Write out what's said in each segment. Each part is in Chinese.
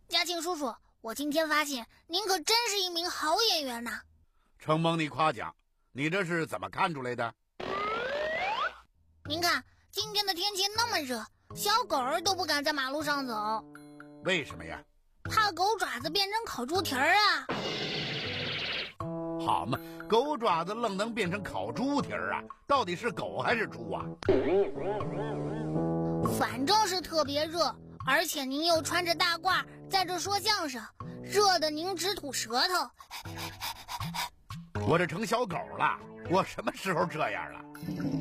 嘉庆叔叔，我今天发现您可真是一名好演员呐！ 承蒙你夸奖，你这是怎么看出来的？ 您看，今天的天气那么热，小狗儿都不敢在马路上走。 为什么呀？ 怕狗爪子变成烤猪蹄儿啊！ 好嘛，狗爪子愣能变成烤猪蹄儿啊？到底是狗还是猪啊？ 反正是特别热，而且您又穿着大褂在这说相声，热得您直吐舌头。 我这成小狗了，我什么时候这样了？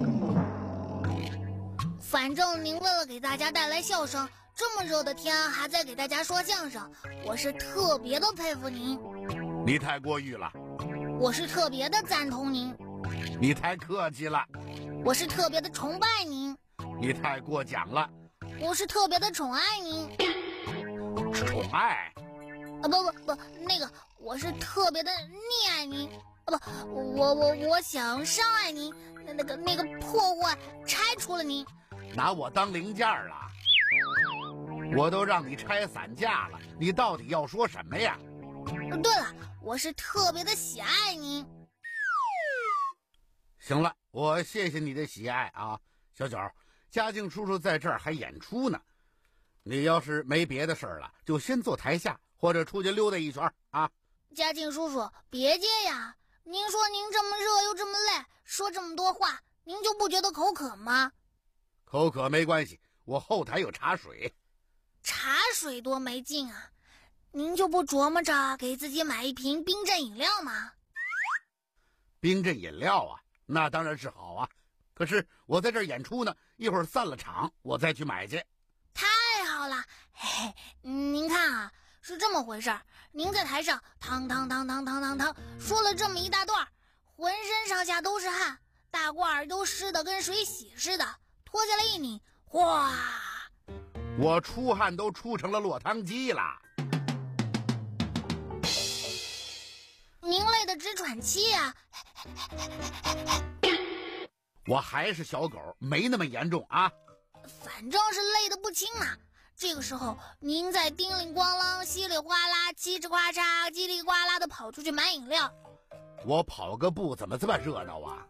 反正您为了给大家带来笑声，这么热的天还在给大家说相声，我是特别的佩服您。 你太过誉了。 我是特别的赞同您。 你太客气了。 我是特别的崇拜您。 你太过奖了。 我是特别的宠爱您。 宠爱？ 不，那个我是特别的溺爱您。我想伤害您，那个破坏拆除了您。 拿我当零件了？我都让你拆散架了，你到底要说什么呀？ 对了，我是特别的喜爱您。 行了，我谢谢你的喜爱啊，小九，嘉靖叔叔在这儿还演出呢。你要是没别的事儿了，就先坐台下，或者出去溜达一圈啊。 嘉靖叔叔，别介呀！您说您这么热又这么累，说这么多话，您就不觉得口渴吗？ 口渴没关系，我后台有茶水。 茶水多没劲啊！您就不琢磨着给自己买一瓶冰镇饮料吗？ 冰镇饮料啊，那当然是好啊。可是我在这儿演出呢，一会儿散了场，我再去买去。 太好了，嘿嘿，您看啊，是这么回事儿。您在台上汤说了这么一大段，浑身上下都是汗，大褂都湿得跟水洗似的，脱下来一拧，哗！ 我出汗都出成了落汤鸡了。 您累得直喘气啊！ 我还是小狗，没那么严重啊。 反正是累得不轻啊。这个时候您再叮铃咣啷稀里哗啦嘁哧呱嚓叽里呱啦的跑出去买饮料， 我跑个步怎么这么热闹啊？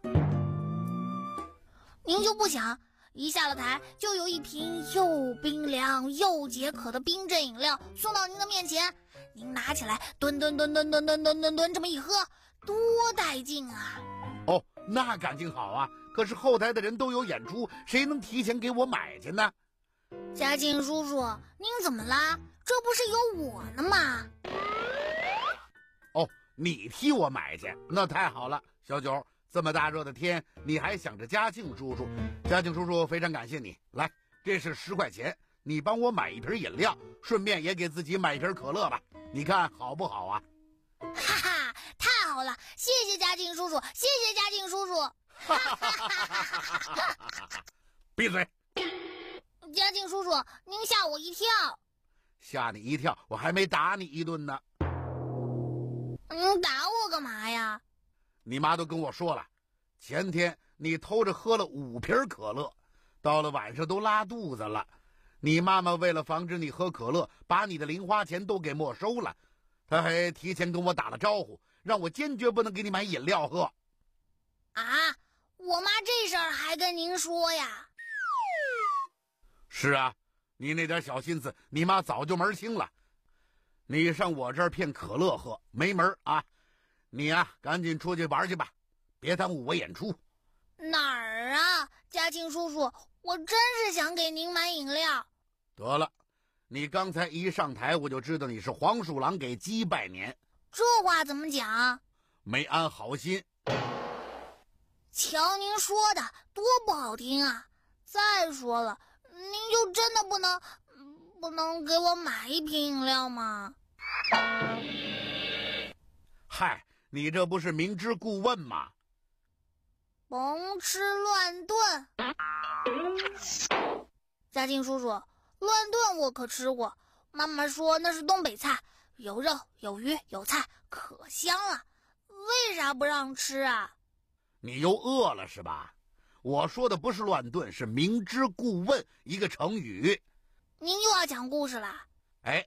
您就不想一下了台就有一瓶又冰凉又解渴的冰镇饮料送到您的面前，您拿起来吨这么一喝，多带劲啊！ 哦，那感情好啊。可是后台的人都有演出，谁能提前给我买去呢？ 嘉靖叔叔，您怎么啦？这不是有我呢吗？ 哦，你替我买去，那太好了。小九，这么大热的天，你还想着嘉庆叔叔。嘉庆叔叔非常感谢你。来，这是10块钱，你帮我买一瓶饮料，顺便也给自己买一瓶可乐吧，你看好不好啊？ 哈哈，太好了，谢谢嘉庆叔叔，谢谢嘉庆叔叔。哈哈哈哈哈！ 闭嘴！ 嘉靖叔叔，您吓我一跳。 吓你一跳，我还没打你一顿呢。 您打我干嘛呀？ 你妈都跟我说了，前天你偷着喝了5瓶可乐，到了晚上都拉肚子了。你妈妈为了防止你喝可乐，把你的零花钱都给没收了。她还提前跟我打了招呼，让我坚决不能给你买饮料喝。 啊，我妈这事儿还跟您说呀？ 是啊，你那点小心思，你妈早就门清了。你上我这儿骗可乐喝，没门啊！你呀，赶紧出去玩去吧，别耽误我演出。 哪儿啊，嘉庆叔叔，我真是想给您买饮料。 得了，你刚才一上台，我就知道你是黄鼠狼给鸡拜年。 这话怎么讲？ 没安好心。 瞧您说的多不好听啊！再说了，您就真的不能给我买一瓶饮料吗？ 嗨，你这不是明知故问吗？ 甭吃乱炖。嘉靖叔叔，乱炖我可吃过，妈妈说那是东北菜，有肉有鱼有菜，可香了。为啥不让吃啊？ 你又饿了是吧？我说的不是乱炖，是明知故问，一个成语。 您又要讲故事了？